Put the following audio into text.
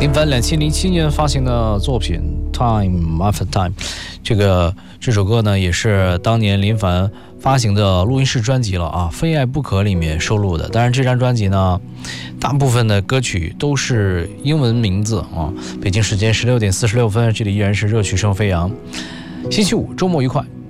林凡2007年发行的作品 Time After Time， 这首歌呢也是当年林凡发行的录音室专辑了啊，非爱不可里面收录的。当然这张专辑呢大部分的歌曲都是英文名字啊。北京时间16点46分，这里依然是热曲声飞扬，星期五周末愉快。